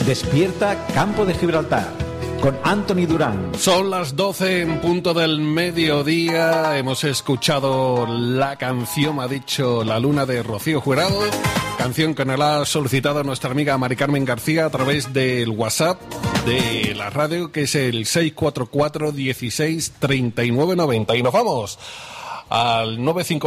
Despierta Campo de Gibraltar con Anthony Durán. Son las 12 en punto del mediodía. Hemos escuchado la canción, me ha dicho La Luna, de Rocío Jurado. Canción que nos la ha solicitado nuestra amiga Mari Carmen García a través del WhatsApp de la radio, que es el 644 16 39 90. Y nos vamos al 95.